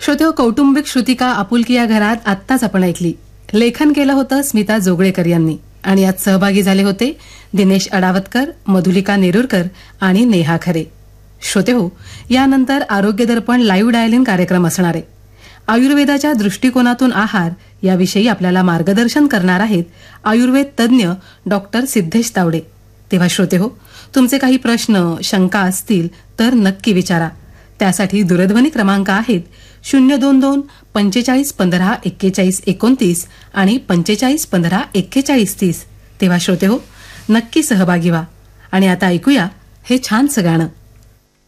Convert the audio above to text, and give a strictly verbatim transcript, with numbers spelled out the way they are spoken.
श्रोतेहो, कौटुंबिक श्रुतिका आपुलकी या घरात आत्ताच आपण ऐकली. लेखन केलं होतं स्मिता जोगळेकर यांनी आणि यात सहभागी झाले होते दिनेश अडावतकर, मधुलिका नेरुरकर आणि नेहा खरे. श्रोतेहो, यानंतर आरोग्य दर्पण लाईव्ह डायलिंग कार्यक्रम असणार आहे. आयुर्वेदाच्या दृष्टिकोनातून आहार याविषयी आपल्याला मार्गदर्शन करणार आहेत आयुर्वेद तज्ज्ञ डॉक्टर सिद्धेश तावडे. तेव्हा श्रोतेहो, तुमचे काही प्रश्न शंका असतील तर नक्की विचारा. त्यासाठी दूरध्वनी क्रमांक आहेत शून्य दोन दोन पंचेचाळीस पंधरा एक्केचाळीस एकोणतीस आणि पंचेचाळीस पंधरा एक्केचाळीस तीस. तेव्हा श्रोतेहो, नक्की सहभागी व्हा. आणि आता ऐकूया हे छानसं गाणं.